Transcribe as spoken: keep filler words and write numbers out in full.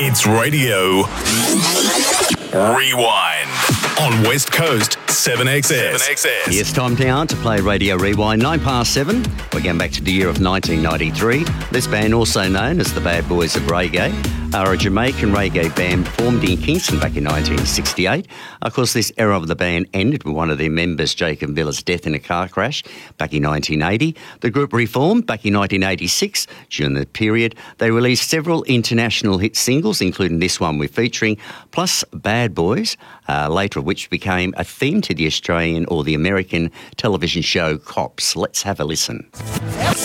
It's Radio Rewind on West Coast seven X S. seven X S. It's time now to play Radio Rewind, nine past seven. We're going back to the year of nineteen ninety-three. This band, also known as the Bad Boys of Reggae, are a Jamaican reggae band formed in Kingston back in nineteen sixty-eight. Of course, this era of the band ended with one of their members, Jacob Villa's, death in a car crash back in nineteen eighty. The group reformed back in nineteen eighty-six. During the period, they released several international hit singles, including this one we're featuring, plus Bad Boys, uh, later of which became a theme to the Australian or the American television show Cops. Let's have a listen.